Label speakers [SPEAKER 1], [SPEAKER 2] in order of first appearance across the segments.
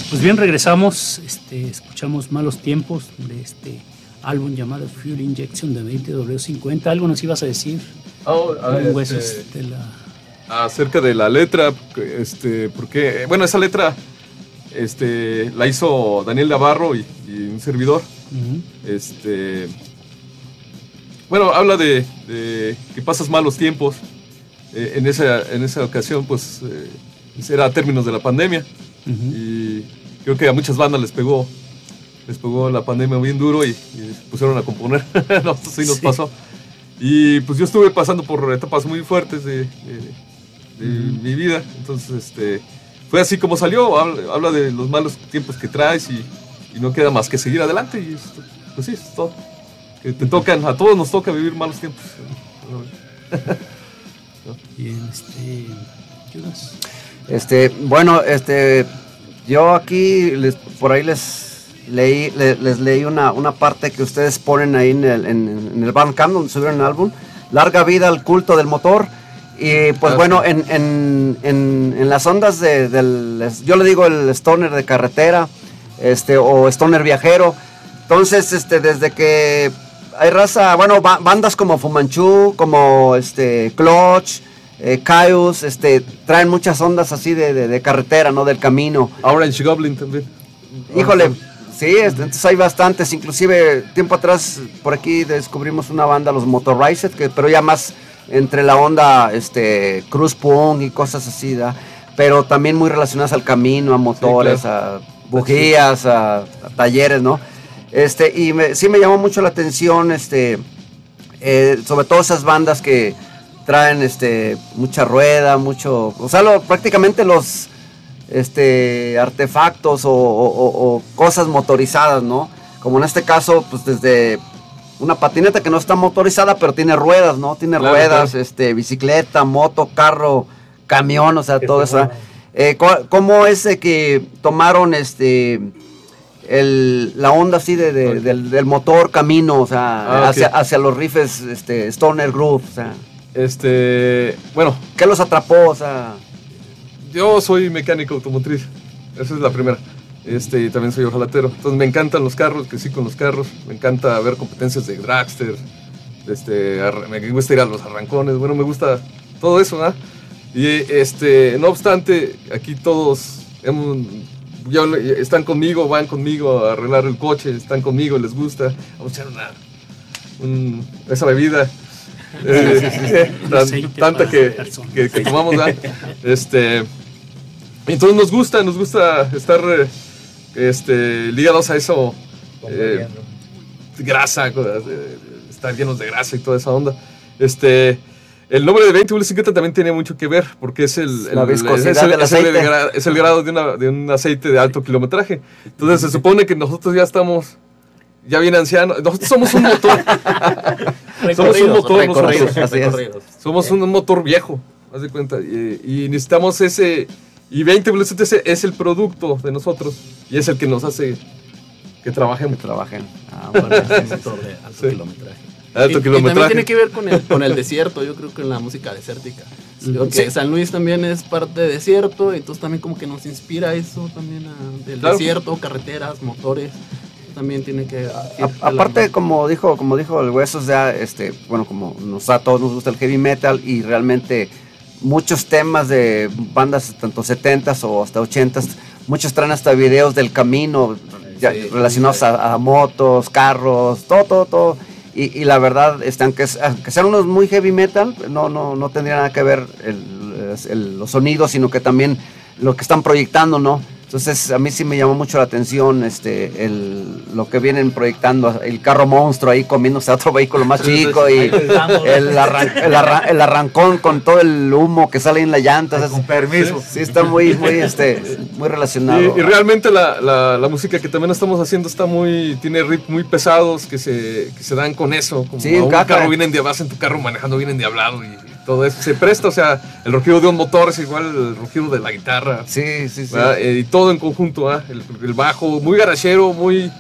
[SPEAKER 1] Pues bien, regresamos, escuchamos Malos Tiempos de este álbum llamado Fuel Injection de 20W50. ¿Algo nos ibas a decir? Huesos de la...
[SPEAKER 2] Acerca de la letra, porque, bueno, esa letra la hizo Daniel Navarro y un servidor. Uh-huh. Bueno, habla de que pasas malos tiempos. En esa ocasión, pues, era a términos de la pandemia. Uh-huh. Y creo que a muchas bandas les pegó la pandemia bien duro y pusieron a componer. No, así nos pasó. Y pues yo estuve pasando por etapas muy fuertes de mi vida. Entonces, fue así como salió. Habla de los malos tiempos que traes y no queda más que seguir adelante. Y pues sí, es todo. Que a todos nos toca vivir malos tiempos.
[SPEAKER 1] Bien, Judas.
[SPEAKER 3] Bueno, yo aquí por ahí les leí una parte que ustedes ponen ahí en el Bandcamp, donde subieron el álbum, Larga vida al culto del motor. Y pues bueno, en las ondas yo le digo el stoner de carretera, o stoner viajero. Entonces, desde que hay raza, bueno, bandas como Fu Manchu, como Clutch, Caius, traen muchas ondas así de carretera, ¿no? Del camino.
[SPEAKER 2] Orange Goblin también.
[SPEAKER 3] Híjole, sí, entonces hay bastantes. Inclusive, tiempo atrás, por aquí descubrimos una banda, los Motorized, pero ya más entre la onda Cruz Punk y cosas así, ¿da? Pero también muy relacionadas al camino, a motores, sí, claro, a bujías, a talleres, ¿no? Y sí me llamó mucho la atención, sobre todo esas bandas que traen mucha rueda, mucho, o sea, prácticamente los artefactos o cosas motorizadas, ¿no? Como en este caso, pues desde una patineta que no está motorizada, pero tiene ruedas, ¿no? Tiene claro, ruedas, claro. Bicicleta, moto, carro, camión, o sea, todo eso. ¿Cómo es que tomaron la onda así del motor camino, o sea, hacia los riffs Stoner Groove, o sea?
[SPEAKER 2] Bueno.
[SPEAKER 3] ¿Qué los atrapó, o sea?
[SPEAKER 2] Yo soy mecánico automotriz, esa es la primera. Y también soy ojalatero. Entonces me encantan los carros, crecí con los carros. Me encanta ver competencias de dragster. Me gusta ir a los arrancones. Bueno, me gusta todo eso, ¿verdad? Y no obstante, aquí todos están conmigo, van conmigo a arreglar el coche, están conmigo, les gusta. Vamos a echar esa bebida. Tanta que tomamos, ¿verdad? Entonces nos gusta estar ligados a eso, grasa, estar llenos de grasa y toda esa onda. El nombre de 20W50 también tiene mucho que ver, porque es el grado de un aceite de alto kilometraje. Entonces se supone que nosotros ya estamos bien ancianos. Nosotros somos un motor. Somos un motor. Somos un motor viejo, haz de cuenta. Y necesitamos ese. Y 20W50 es el producto de nosotros y es el que nos hace que trabajemos.
[SPEAKER 4] Bueno, es un motor de alto kilometraje. Y también tiene que ver con el desierto, yo creo que en la música desértica. Porque San Luis también es parte de desierto, entonces también como que nos inspira eso también del desierto, carreteras, motores. También tiene que...
[SPEAKER 3] Aparte, como dijo el Huesos, ya, bueno, como a todos nos gusta el heavy metal y realmente muchos temas de bandas tanto 70s o hasta 80s, muchos traen hasta videos del camino relacionados a motos, carros, todo. Y la verdad, aunque sean unos muy heavy metal, no tendría nada que ver los sonidos, sino que también lo que están proyectando, ¿no? Entonces a mí sí me llamó mucho la atención lo que vienen proyectando, el carro monstruo ahí comiéndose a otro vehículo más chico y el arrancón con todo el humo que sale en la llanta.
[SPEAKER 5] Con permiso.
[SPEAKER 3] Sí, está muy relacionado.
[SPEAKER 2] Y realmente la música que también estamos haciendo tiene riffs muy pesados que se dan con eso. Como
[SPEAKER 3] sí,
[SPEAKER 2] un carro vas en tu carro manejando bien endiablado y todo eso se presta, o sea, el rugido de un motor es igual el rugido de la guitarra.
[SPEAKER 3] Sí.
[SPEAKER 2] Y todo en conjunto, el bajo, muy garachero, muy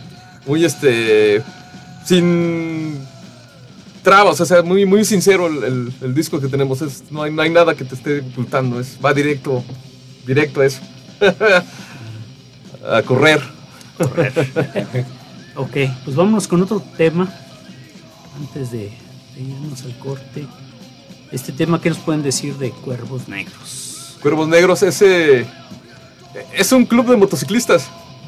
[SPEAKER 2] sin trabas, o sea, muy sincero el disco que tenemos. No hay nada que te esté ocultando, va directo a eso. a correr.
[SPEAKER 1] Ok, pues vámonos con otro tema antes de irnos al corte. Este tema, ¿qué nos pueden decir de Cuervos Negros?
[SPEAKER 2] Cuervos Negros es un club de motociclistas.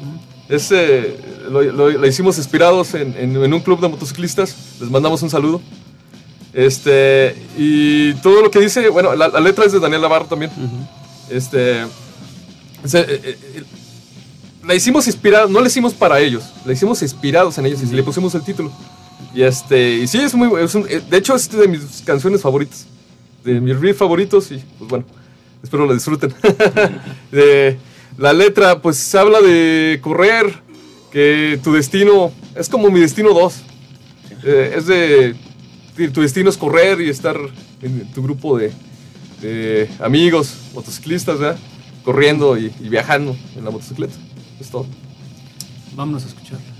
[SPEAKER 2] Lo hicimos inspirados en un club de motociclistas. Les mandamos un saludo. Y todo lo que dice, bueno, la letra es de Daniel Navarro también. La hicimos inspirada, no la hicimos para ellos, la hicimos inspirados en ellos y le pusimos el título. Y sí, de hecho es de mis canciones favoritas, de mis riffs favoritos, y pues bueno, espero lo disfruten. La letra pues habla de correr, que tu destino es como mi destino 2. Tu destino es correr y estar en tu grupo de amigos motociclistas, ¿verdad? Corriendo y viajando en la motocicleta. Es todo.
[SPEAKER 1] Vámonos a escuchar.